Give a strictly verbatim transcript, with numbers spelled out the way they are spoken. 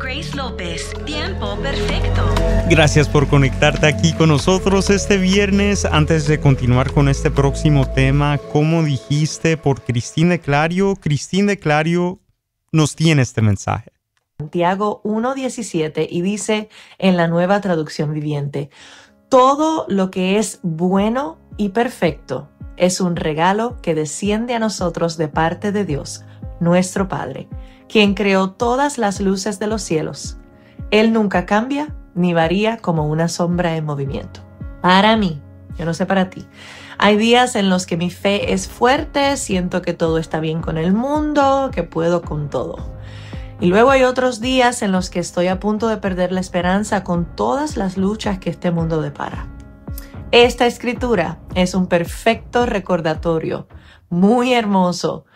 Grace López, tiempo perfecto. Gracias por conectarte aquí con nosotros este viernes. Antes de continuar con este próximo tema, como dijiste, por Cristina de Clario, Cristina de Clario nos tiene este mensaje. Santiago uno diecisiete y dice en la Nueva Traducción Viviente: todo lo que es bueno y perfecto es un regalo que desciende a nosotros de parte de Dios, nuestro Padre, quien creó todas las luces de los cielos. Él nunca cambia ni varía como una sombra en movimiento. Para mí, yo no sé para ti, hay días en los que mi fe es fuerte, siento que todo está bien con el mundo, que puedo con todo. Y luego hay otros días en los que estoy a punto de perder la esperanza con todas las luchas que este mundo depara. Esta escritura es un perfecto recordatorio, muy hermoso,